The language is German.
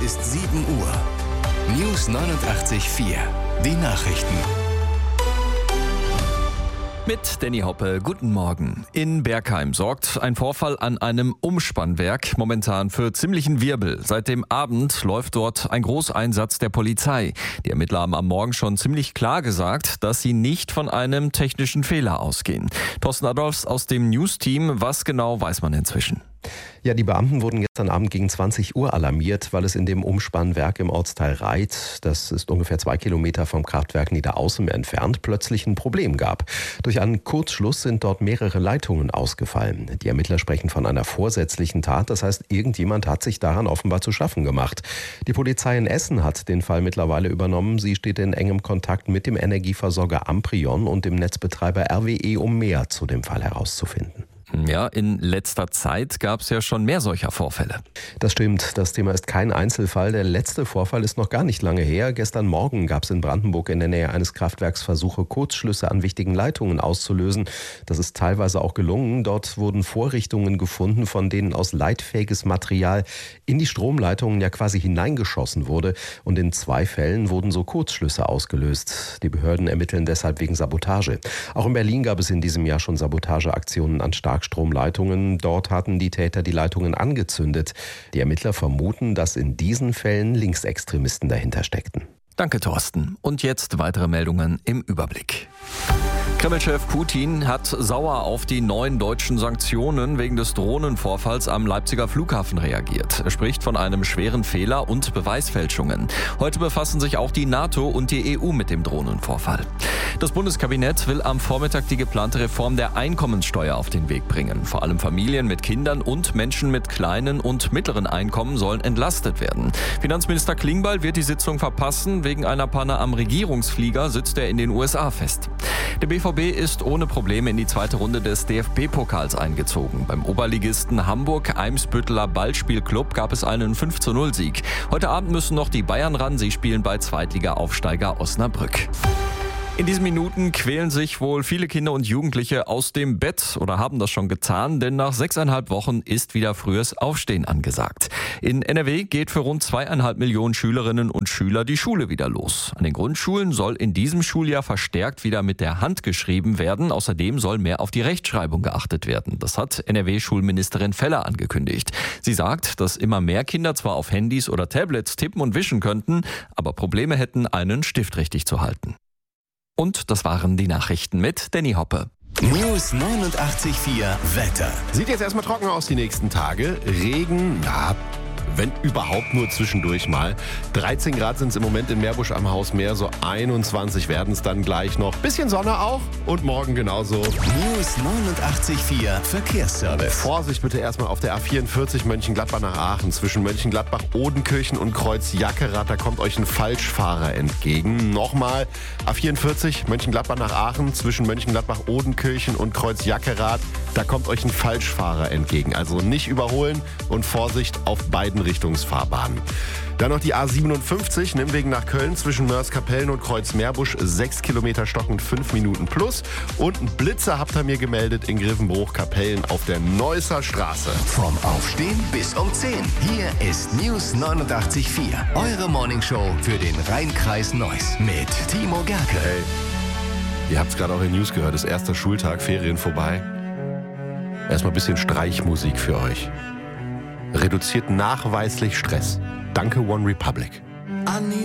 ist 7 Uhr. News 89.4. Die Nachrichten. Mit Danny Hoppe, guten Morgen. In Bergheim sorgt ein Vorfall an einem Umspannwerk momentan für ziemlichen Wirbel. Seit dem Abend läuft dort ein Großeinsatz der Polizei. Die Ermittler haben am Morgen schon ziemlich klar gesagt, dass sie nicht von einem technischen Fehler ausgehen. Thorsten Adolfs aus dem News-Team, was genau weiß man inzwischen? Ja, die Beamten wurden gestern Abend gegen 20 Uhr alarmiert, weil es in dem Umspannwerk im Ortsteil Reit, das ist ungefähr 2 Kilometer vom Kraftwerk Niederaußem entfernt, plötzlich ein Problem gab. Durch einen Kurzschluss sind dort mehrere Leitungen ausgefallen. Die Ermittler sprechen von einer vorsätzlichen Tat, das heißt, irgendjemand hat sich daran offenbar zu schaffen gemacht. Die Polizei in Essen hat den Fall mittlerweile übernommen. Sie steht in engem Kontakt mit dem Energieversorger Amprion und dem Netzbetreiber RWE, um mehr zu dem Fall herauszufinden. Ja, in letzter Zeit gab es ja schon mehr solcher Vorfälle. Das stimmt, das Thema ist kein Einzelfall. Der letzte Vorfall ist noch gar nicht lange her. Gestern Morgen gab es in Brandenburg in der Nähe eines Kraftwerks Versuche, Kurzschlüsse an wichtigen Leitungen auszulösen. Das ist teilweise auch gelungen. Dort wurden Vorrichtungen gefunden, von denen aus leitfähiges Material in die Stromleitungen ja quasi hineingeschossen wurde. Und in 2 Fällen wurden so Kurzschlüsse ausgelöst. Die Behörden ermitteln deshalb wegen Sabotage. Auch in Berlin gab es in diesem Jahr schon Sabotageaktionen an Starkstromleitungen. Dort hatten die Täter die Leitungen angezündet. Die Ermittler vermuten, dass in diesen Fällen Linksextremisten dahinter steckten. Danke, Thorsten. Und jetzt weitere Meldungen im Überblick. Kreml-Chef Putin hat sauer auf die neuen deutschen Sanktionen wegen des Drohnenvorfalls am Leipziger Flughafen reagiert. Er spricht von einem schweren Fehler und Beweisfälschungen. Heute befassen sich auch die NATO und die EU mit dem Drohnenvorfall. Das Bundeskabinett will am Vormittag die geplante Reform der Einkommenssteuer auf den Weg bringen. Vor allem Familien mit Kindern und Menschen mit kleinen und mittleren Einkommen sollen entlastet werden. Finanzminister Klingbeil wird die Sitzung verpassen. Wegen einer Panne am Regierungsflieger sitzt er in den USA fest. Der BVB ist ohne Probleme in die zweite Runde des DFB-Pokals eingezogen. Beim Oberligisten Hamburg-Eimsbütteler Ballspielclub gab es einen 5:0-Sieg. Heute Abend müssen noch die Bayern ran. Sie spielen bei Zweitliga-Aufsteiger Osnabrück. In diesen Minuten quälen sich wohl viele Kinder und Jugendliche aus dem Bett oder haben das schon getan, denn nach 6,5 Wochen ist wieder frühes Aufstehen angesagt. In NRW geht für rund 2,5 Millionen Schülerinnen und Schüler die Schule wieder los. An den Grundschulen soll in diesem Schuljahr verstärkt wieder mit der Hand geschrieben werden. Außerdem soll mehr auf die Rechtschreibung geachtet werden. Das hat NRW-Schulministerin Feller angekündigt. Sie sagt, dass immer mehr Kinder zwar auf Handys oder Tablets tippen und wischen könnten, aber Probleme hätten, einen Stift richtig zu halten. Und das waren die Nachrichten mit Danny Hoppe. News 89.4 Wetter. Sieht jetzt erstmal trocken aus die nächsten Tage. Regen, ja, wenn überhaupt nur zwischendurch mal. 13 Grad sind es im Moment in Meerbusch am Hausmeer, so 21 werden es dann gleich noch. Bisschen Sonne auch und morgen genauso. News 89.4 Verkehrsservice. Vorsicht bitte erstmal auf der A44 Mönchengladbach nach Aachen. Zwischen Mönchengladbach, Odenkirchen und Kreuz Jackerath, da kommt euch ein Falschfahrer entgegen. Nochmal A44 Mönchengladbach nach Aachen. Zwischen Mönchengladbach, Odenkirchen und Kreuz Jackerath, da kommt euch ein Falschfahrer entgegen. Also nicht überholen und Vorsicht auf beiden Richtungsfahrbahnen. Dann noch die A57, Nimwegen nach Köln zwischen Mörs-Kapellen und Kreuz-Meerbusch, 6 Kilometer stockend, 5 Minuten plus. Und ein Blitzer habt ihr mir gemeldet in Grevenbruch-Kapellen auf der Neusser Straße. Vom Aufstehen bis um 10. Hier ist News 89.4, eure Morningshow für den Rhein-Kreis Neuss mit Timo Gerke. Hey, ihr habt es gerade auch in News gehört, ist erster Schultag, Ferien vorbei. Erstmal ein bisschen Streichmusik für euch. Reduziert nachweislich Stress. Danke One Republic.